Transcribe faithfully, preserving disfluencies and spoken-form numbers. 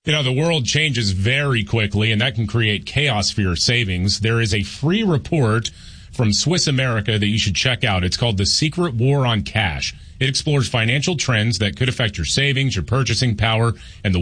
You know, the world changes very quickly, and that can create chaos for your savings. There is a free report from Swiss America that you should check out. It's called The Secret War on Cash. It explores financial trends that could affect your savings, your purchasing power, and the